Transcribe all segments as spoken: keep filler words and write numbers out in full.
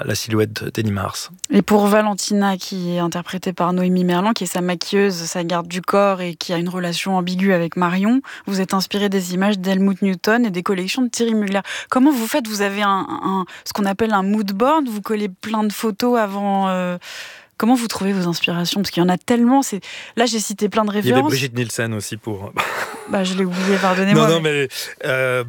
la silhouette d'Annie Mars. Et pour Valentina, qui est interprétée par Noémie Merlan, qui est sa maquilleuse, sa garde du corps et qui a une relation ambiguë avec Marion, vous êtes inspiré des images d'Helmut Newton et des collections de Thierry Mugler. Comment vous faites ? Vous avez un, un, ce qu'on appelle un mood board, vous collez plein de photos avant... Euh, comment vous trouvez vos inspirations ? Parce qu'il y en a tellement. C'est... Là, j'ai cité plein de références. Il y avait Brigitte Nielsen aussi pour... Bah, je l'ai oublié, pardonnez-moi. Non, non, mais, euh,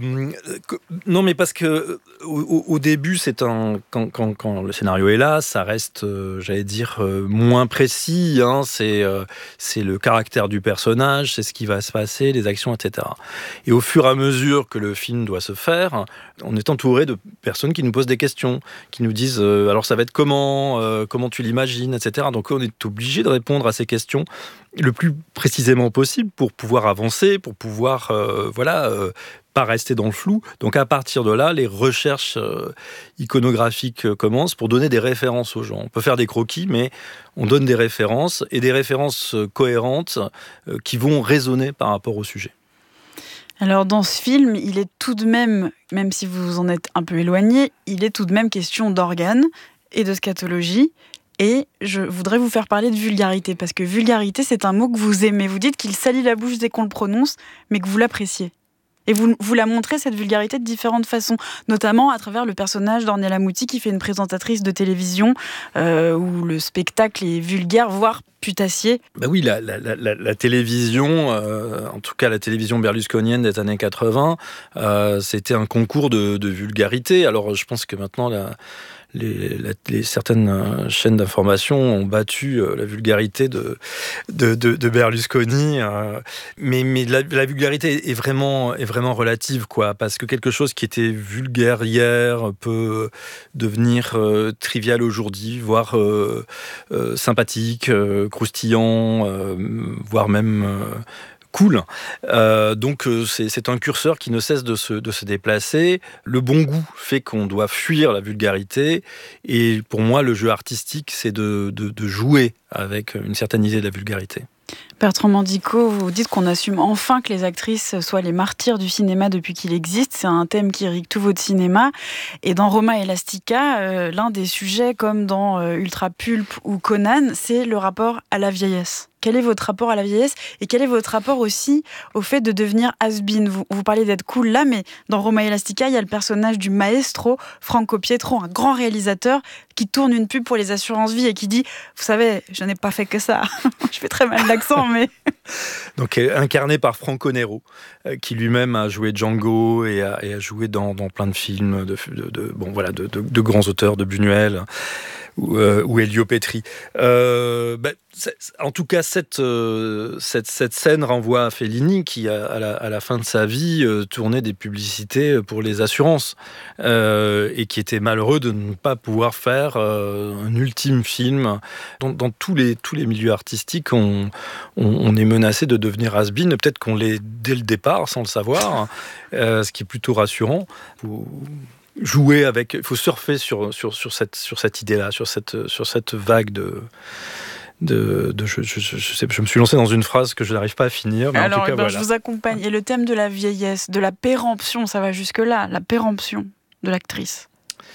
non, mais parce que au, au début, c'est un, quand, quand, quand le scénario est là, ça reste, euh, j'allais dire, euh, moins précis. Hein, c'est, euh, c'est le caractère du personnage, c'est ce qui va se passer, les actions, et cetera. Et au fur et à mesure que le film doit se faire, on est entouré de personnes qui nous posent des questions, qui nous disent euh, alors ça va être comment, euh, comment tu l'imagines, et cetera. Donc on est obligé de répondre à ces questions le plus précisément possible pour pouvoir avancer, pour pouvoir, euh, voilà, euh, pas rester dans le flou. Donc à partir de là, les recherches euh, iconographiques euh, commencent pour donner des références aux gens. On peut faire des croquis, mais on donne des références, et des références euh, cohérentes euh, qui vont résonner par rapport au sujet. Alors dans ce film, il est tout de même, même si vous en êtes un peu éloigné, il est tout de même question d'organes et de scatologie. Et je voudrais vous faire parler de vulgarité, parce que vulgarité, c'est un mot que vous aimez. Vous dites qu'il salit la bouche dès qu'on le prononce, mais que vous l'appréciez. Et vous, vous la montrez, cette vulgarité, de différentes façons, notamment à travers le personnage d'Ornella Muti, qui fait une présentatrice de télévision euh, où le spectacle est vulgaire, voire putassier. Bah oui, la, la, la, la télévision, euh, en tout cas la télévision berlusconienne des années quatre-vingts, euh, c'était un concours de, de vulgarité. Alors je pense que maintenant... La, Les, la, les, certaines chaînes d'information ont battu euh, la vulgarité de, de, de, de Berlusconi. Euh, mais mais la, la vulgarité est vraiment, est vraiment relative, quoi, parce que quelque chose qui était vulgaire hier peut devenir euh, trivial aujourd'hui, voire euh, euh, sympathique, euh, croustillant, euh, voire même... Euh, cool. Euh, donc euh, c'est, c'est un curseur qui ne cesse de se, de se déplacer. Le bon goût fait qu'on doit fuir la vulgarité. Et pour moi, le jeu artistique, c'est de, de, de jouer avec une certaine idée de la vulgarité. Bertrand Mandico, vous dites qu'on assume enfin que les actrices soient les martyrs du cinéma depuis qu'il existe. C'est un thème qui irrigue tout votre cinéma. Et dans Roma Elastica, euh, l'un des sujets, comme dans euh, Ultra Pulp ou Conan, c'est le rapport à la vieillesse. Quel est votre rapport à la vieillesse et quel est votre rapport aussi au fait de devenir has-been ? Vous, vous parlez d'être cool là, mais dans Roma Elastica, il y a le personnage du maestro Franco Pietro, un grand réalisateur qui tourne une pub pour les assurances-vie et qui dit « Vous savez, je n'ai pas fait que ça. » Je fais très mal l'accent, mais... Donc incarné par Franco Nero, qui lui-même a joué Django et a, et a joué dans, dans plein de films de, de, de, bon, voilà, de, de, de grands auteurs, de Buñuel ou, euh, ou Elio Petri. Euh, bah, en tout cas, cette, euh, cette, cette scène renvoie à Fellini qui, à, à, la, à la fin de sa vie, euh, tournait des publicités pour les assurances euh, et qui était malheureux de ne pas pouvoir faire euh, un ultime film. Dans, dans tous, les, tous les milieux artistiques, on, on, on est menacé de devenir has-been. Peut-être qu'on l'est dès le départ, sans le savoir, euh, ce qui est plutôt rassurant. Faut jouer avec, il faut surfer sur, sur, sur, cette, sur cette idée-là, sur cette, sur cette vague de... De, de, je, je, je, sais, je me suis lancé dans une phrase que je n'arrive pas à finir. Mais Alors, en tout cas, eh ben, voilà. je vous accompagne. Et le thème de la vieillesse, de la péremption, ça va jusque-là, la péremption de l'actrice.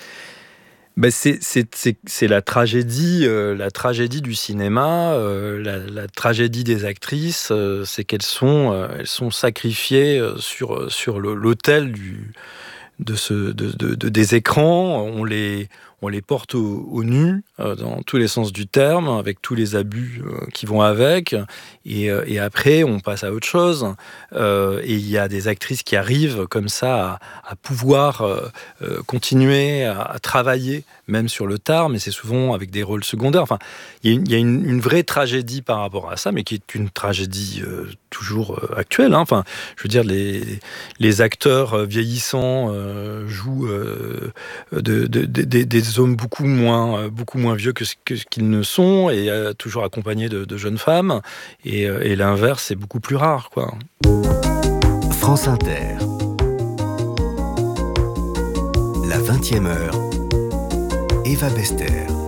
Ben c'est, c'est, c'est, c'est la tragédie, euh, la tragédie du cinéma, euh, la, la tragédie des actrices, euh, c'est qu'elles sont, euh, elles sont sacrifiées euh, sur, sur le, l'autel du, de ce, de, de, de, des écrans. On les... On les porte au, au nu, euh, dans tous les sens du terme, avec tous les abus euh, qui vont avec. Et, euh, et après, on passe à autre chose. Euh, et il y a des actrices qui arrivent comme ça à, à pouvoir euh, euh, continuer à, à travailler, même sur le tard, mais c'est souvent avec des rôles secondaires. Enfin, il y a, une, il y a une, une vraie tragédie par rapport à ça, mais qui est une tragédie euh, toujours euh, actuelle. Hein. Enfin, je veux dire, les, les acteurs euh, vieillissants euh, jouent euh, de, de, de, de, des hommes beaucoup moins, beaucoup moins vieux que ce, que ce qu'ils ne sont, et euh, toujours accompagnés de, de jeunes femmes. Et, euh, et l'inverse, c'est beaucoup plus rare, quoi. France Inter. La vingtième heure. Eva Bester.